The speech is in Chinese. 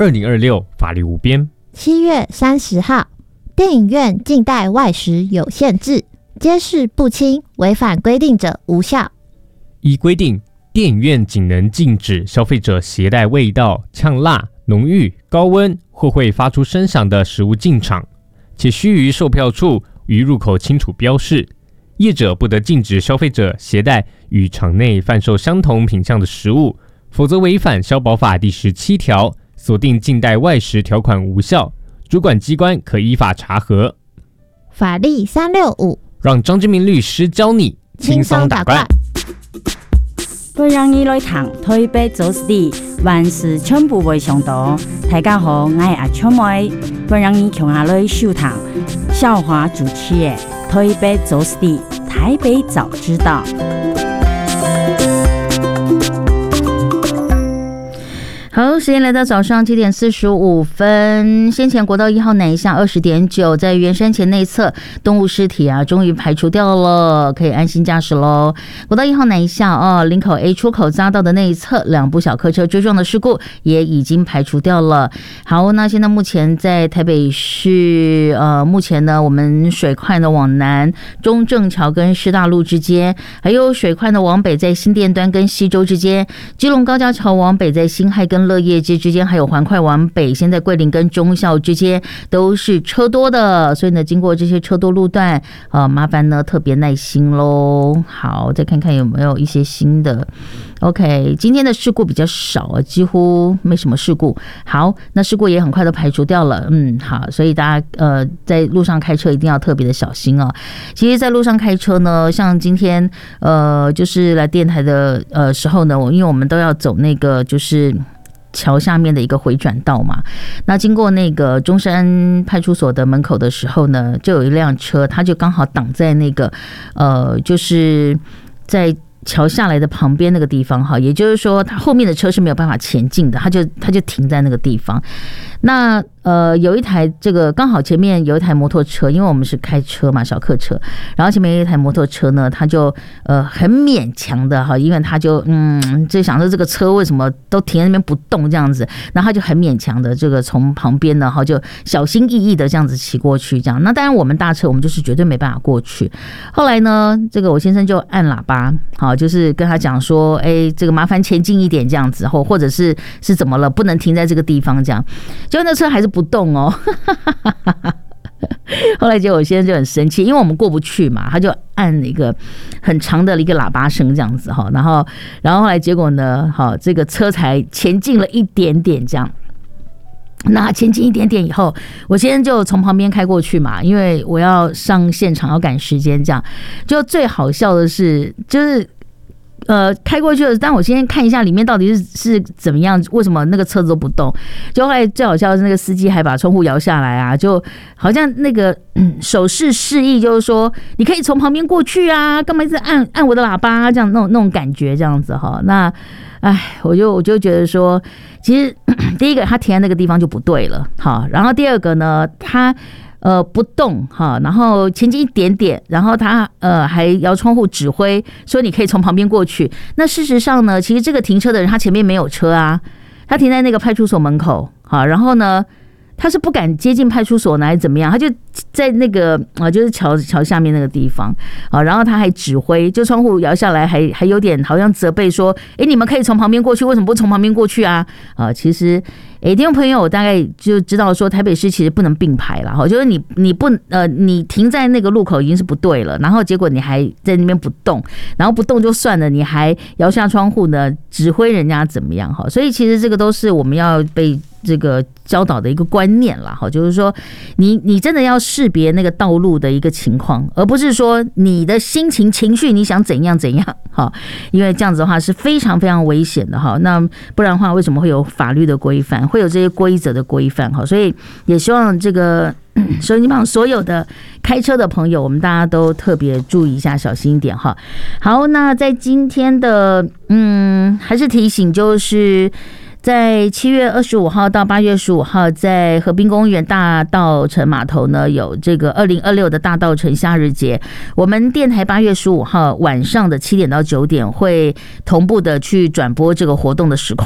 2026法律无边。 7月30号，电影院禁带外食有限制，揭示不清，违反规定者无效。 依规定，电影院仅能禁止消费者携带味道、呛辣、浓郁、高温或会发出声响的食物进场，且须于售票处于入口清楚标示。业者不得禁止消费者携带与场内贩售相同品项的食物，否则违反消保法第17条，锁定禁带外食条款无效，主管机关可依法查核。 法律365， 让张志明律师教你轻松打怪。 本人已来谈台北走私地，万事全部未上道。大家好，我是阿秋妹。本人已穷下来收谈笑话主持的台北走私地，台北早知道。好，时间来到早上7点45分。先前国道1号南向20.9，在圆山前内侧动物尸体终于排除掉了，可以安心驾驶喽。国道1号南向林口 A 出口匝道的内侧2部小客车追撞的事故也已经排除掉了。好，那现在目前在台北市目前呢，我们水快呢往南中正桥跟师大路之间，还有水快呢往北在新店端跟西周之间，基隆高架桥往北在辛亥跟乐业街之间，还有环快往北现在桂林跟忠孝之间都是车多的，所以呢经过这些车多路段麻烦呢特别耐心咯。好，再看看有没有一些新的。 OK， 今天的事故比较少，几乎没什么事故。好，那事故也很快都排除掉了。好，所以大家在路上开车一定要特别的小心哦。其实在路上开车呢，像今天就是来电台的时候呢，因为我们都要走那个就是桥下面的一个回转道嘛，那经过那个中山派出所的门口的时候呢，就有一辆车，它就刚好挡在那个就是在桥下来的旁边那个地方哈，也就是说，它后面的车是没有办法前进的，它就停在那个地方。那有一台这个刚好前面有一台摩托车，因为我们是开车嘛，小客车，然后前面有一台摩托车呢，他就很勉强的哈，因为他就想说这个车为什么都停在那边不动这样子，然后他就很勉强的这个从旁边呢哈，就小心翼翼的这样子骑过去这样。那当然我们大车我们就是绝对没办法过去。后来呢，这个我先生就按喇叭，好，就是跟他讲说，哎，这个麻烦前进一点这样子，或者是怎么了，不能停在这个地方这样。结果那车还是不动哦，后来结果我先生就很生气，因为我们过不去嘛，他就按一个很长的一个喇叭声这样子哈，然后后来结果呢，好，这个车才前进了一点点这样。那前进一点点以后，我先生就从旁边开过去嘛，因为我要上现场要赶时间这样。就最好笑的是，就是开过去了，但我先看一下里面到底是怎么样，为什么那个车子都不动？就后来最好笑的是那个司机还把窗户摇下来啊，就好像那个手势示意，就是说你可以从旁边过去啊，干嘛一直按我的喇叭这样那种感觉这样子哈。那我就觉得说，其实第一个他停在那个地方就不对了，好，然后第二个呢，他不动哈，然后前进一点点，然后他还摇窗户指挥说你可以从旁边过去。那事实上呢，其实这个停车的人他前面没有车啊，他停在那个派出所门口，好，然后呢，他是不敢接近派出所呢，还是怎么样？他就在那个就是桥下面那个地方啊，然后他还指挥，就窗户摇下来，还有点好像责备说，你们可以从旁边过去，为什么不从旁边过去啊？其实。听众朋友，我大概就知道说，台北市其实不能并排啦，就是你停在那个路口已经是不对了，然后结果你还在那边不动，然后不动就算了，你还摇下窗户呢，指挥人家怎么样哈？所以其实这个都是我们要被这个教导的一个观念啦，哈，就是说你真的要识别那个道路的一个情况，而不是说你的心情情绪你想怎样哈，因为这样子的话是非常非常危险的哈。那不然的话，为什么会有法律的规范？会有这些规则的规范哈，所以也希望这个收音机旁所有的开车的朋友，我们大家都特别注意一下，小心一点哈。好，那在今天的还是提醒，就是在7月25号到8月15号，在河滨公园大稻埕码头呢，有这个2026的大稻埕夏日节。我们电台8月15号晚上的7点到9点会同步的去转播这个活动的实况。